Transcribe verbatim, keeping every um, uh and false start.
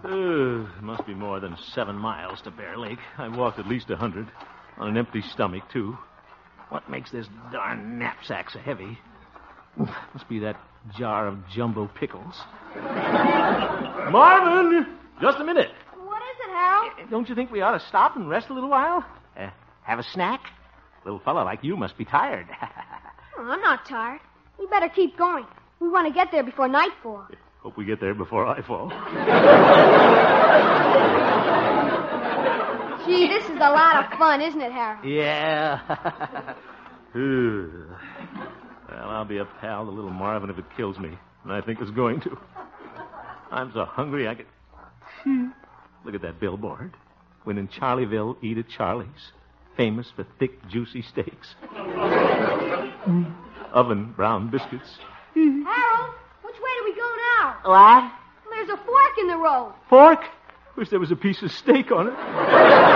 Uh, must be more than seven miles to Bear Lake. I've walked at least a hundred. On an empty stomach, too. What makes this darn knapsack so heavy? Must be that jar of jumbo pickles. Marvin! Just a minute. What is it, Harold? Don't you think we ought to stop and rest a little while? Uh, have a snack? Little fella like you must be tired. Oh, I'm not tired. We better keep going. We want to get there before nightfall. Hope we get there before I fall. Gee, this is a lot of fun, isn't it, Harold? Yeah. Well, I'll be a pal to little Marvin if it kills me, and I think it's going to. I'm so hungry I could... Look at that billboard. When in Charlieville, eat at Charlie's. Famous for thick, juicy steaks. Oven brown biscuits. Harold, which way do we go now? What? There's a fork in the road. Fork? Wish there was a piece of steak on it.